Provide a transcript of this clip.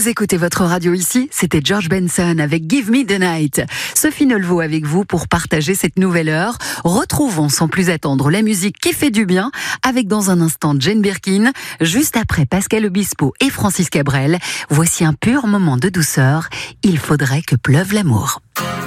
Vous écoutez votre radio ici, c'était George Benson avec Give Me the Night. Sophie Nelvaux avec vous pour partager cette nouvelle heure. Retrouvons sans plus attendre la musique qui fait du bien avec dans un instant Jane Birkin. Juste après Pascal Obispo et Francis Cabrel, voici un pur moment de douceur. Il faudrait que pleuve l'amour.